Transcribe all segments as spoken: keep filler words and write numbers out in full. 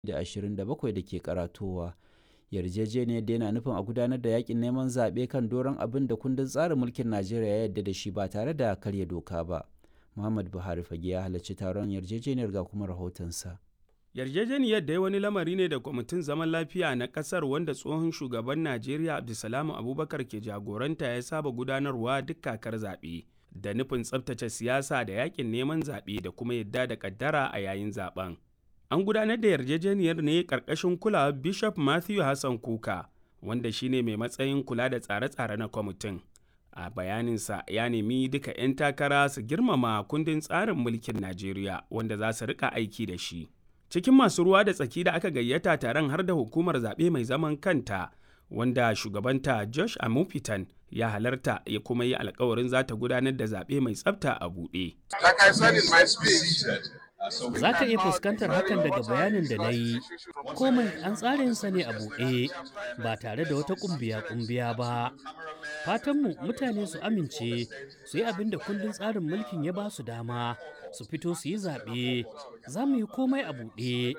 ashirin da bakwai da ke karatowa. Yarjejeniyar da yana nufin a gudanar da yakin neman zaɓe kan doron abin da kundin tsarin mulkin Najeriya ya yarda da shi ba tare da karya doka ba. Muhammad Buhari fage ya halarci taron yarjejeniyar ga kuma rahotonsa. Yarjejeniyar dai wani lamari ne da kwamitin zaman lafiya na ƙasar wanda tsohon shugaban Najeriya Abdulsalam Abubakar ke jagoranta ya saba gudanarwa duk kakar zaɓe da nufin tsabtace siyasa da yakin neman zaɓe da kuma yadda da ƙaddara a yayin zaɓen. An gudanar da yarjejeniyar ne ƙarƙashin kulawar Bishop Matthew Hassan Kuka, wanda shine mai matsayin kula da tsare-tsare na kwamitin. A bayaninsa ya nemi duka 'yan takara su girmama kundin tsarin mulkin Najeriya wanda za su rika aiki da shi. Cikin masu ruwa da tsaki da aka gayyata taron har da hukumar zaɓe mai zaman kanta, wanda shugabanta Josh Amupitan ya halarta ya kuma yi alkawarin za ta gudanar da zaɓe mai tsafta a buɗe. Za ka iya fuskantar hakan daga bayanin da na yi, komai an tsarinsa ne a buɗe ba tare da wata ƙumbiya-ƙumbiya ba. Fatanmu mutane su amince su yi abin da kundin tsarin mulkin ya ba su dama su fito su yi zaɓe, za mu yi komai a buɗe.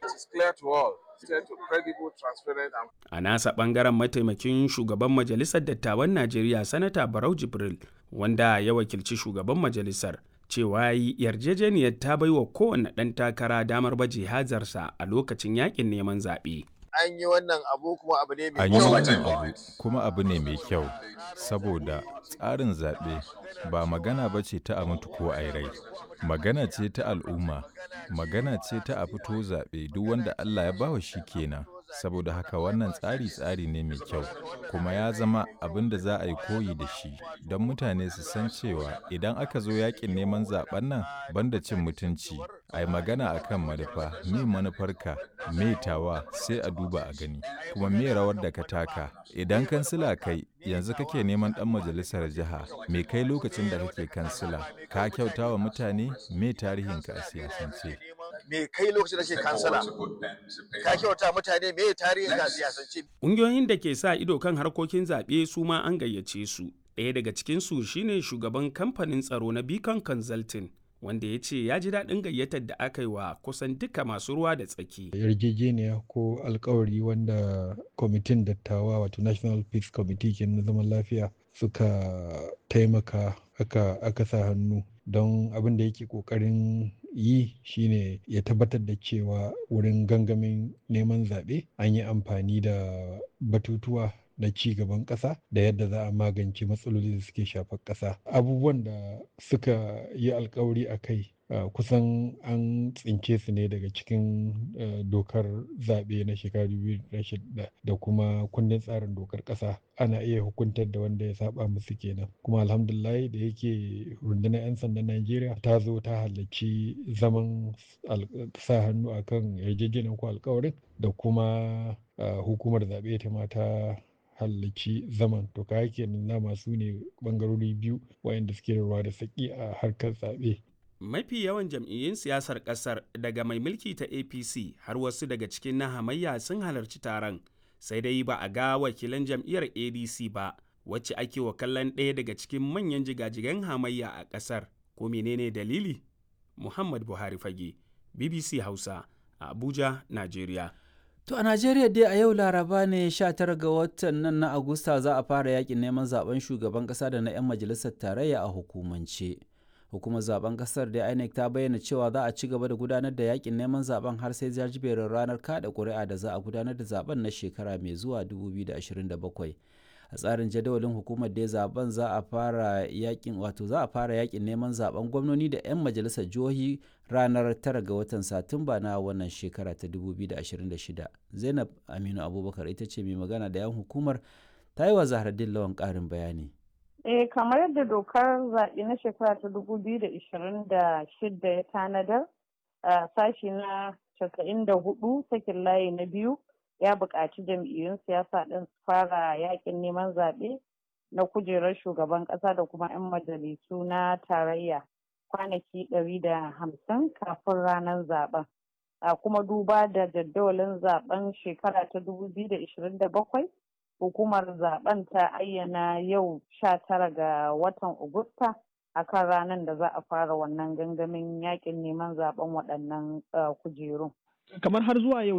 A nasa ɓangaren mataimakin shugaban Majalisar Dattawan Najeriya Sanata Barau Jibril, wanda ya wakilci shugaban majalisar, cewa yi yarjejeniyar ta baiwa kowane ɗan takara damar baje hajarsa a lokacin yakin neman zaɓe. An yi wannan abu kuma abu ne mai kyau. An yi wannan abu kuma abu ne mai kyau, saboda tsarin zaɓe ba magana ba ce ta a mutu ko a rai. Magana ce ta al'umma, magana ce ta a fito zaɓe duk wanda Allah ya bawa shi kenan. Saboda haka wannan tsari tsari ne mai kyau, kuma ya zama abin da za a yi koyi da shi don mutane su san cewa idan aka zo yakin neman zaben nan banda cin mutunci, a yi magana a kan manufa, me manufarka, me tawa sai a duba a gani, kuma me rawar da ka taka. Idan kansila kai yanzu kake neman ɗan majalisar jiha, me kai lokacin da kake kansila, ka kyauta wa mutane, me tarihinka a siyasance. Me kai lokacin da ke kansala, ka kyauta mutane, me tarihin ka a siyasance. Ƙungiyoyin da ke sa ido kan harkokin zaɓe su ma an gayyace su. Ɗaya daga cikinsu shine shugaban kamfanin tsaro na Beacon Consulting, wanda ya ce ya ji daɗin gayyatar da aka yi wa kusan duka masu ruwa da tsaki. Yarjejeniya ko alkawari wanda kwamitin dattawa wato National Peace Committee ke na zaman lafiya suka taimaka aka, aka sa hannu don abin da yake ƙoƙarin yi shine ya tabbatar da cewa wurin gangamin neman zaɓe an yi amfani da batutuwa na ci gaban ƙasa da yadda za a magance matsaloli da suke shafar ƙasa. Abubuwan da suka yi alkawari a kai uh, kusan an tsince su ne daga cikin uh, dokar zaɓe na shekaru biyu da shida da kuma kundin tsarin dokar ƙasa. Ana iya hukuntar da wanda ya saba musu kenan. Kuma alhamdulillah da yake rundunar 'yan sandan Najeriya ta zo ta halarci zaman sa hannu akan yarjejeniyar ko alkawarin da kuma uh, hukumar zaɓe ta mata halarci zaman to ka kenan na masu ne bangarori biyu wayanda suke da ruwa da saki a harkar zaɓe. Mafi yawan jam'iyyun siyasar ƙasar daga mai mulki ta A P C har wasu daga cikin na hamayya sun halarci taron, sai dai ba a ga wakilan jam'iyyar A D C ba wacce ake wa kallon ɗaya daga cikin manyan jigajigan hamayya a ƙasar. Ko menene dalili? Muhammad Buhari Fage, B B C Hausa, a Abuja, Najeriya. To a Najeriya dai a yau Laraba ne sha tara ga watan nan na Agusta za a fara yakin neman zaben shugaban kasa da na 'yan majalisar tarayya a hukumance. Hukumar zaben kasar da I N E C ta bayyana cewa za a ci gaba da gudanar da yakin neman zaben har sai jajiberin ranar kada ƙuri'a da za a gudanar da zaben na shekara mai zuwa dubu biyu da ashirin da bakwai. A tsarin jadawalin hukumar da zaben za a fara yakin wato za a fara yakin neman zaben gwamnoni da 'yan majalisar jihohi ranar tara ga watan Satumba na wannan shekara ta dubu biyu da ashirin da shida. Zainab Aminu Abubakar ita ce mai magana da 'yan hukumar, ta yi wa Zahraddin Lawan ƙarin bayani. Eh kamar yadda dokar zaɓe na shekara ta dubu biyu da ashirin da shida ya tanadar, a sashi na casa'in da hudu sakin layi na biyu ya buƙaci jam'iyyun siyasa ɗin su fara yaƙin neman zaɓe na kujerar shugaban ƙasa da kuma 'yan majalisu na tarayya kwanaki ɗari da hamsin kafin ranar zaɓen. A kuma duba da jadawalin zaɓen shekara ta dubu biyu da ashirin da bakwai, hukumar zaɓen ta ayyana yau sha tara ga watan Agusta akan ranar da za a fara wannan gangamin yaƙin neman zaɓen waɗannan kujerun. Kamar har zuwa yau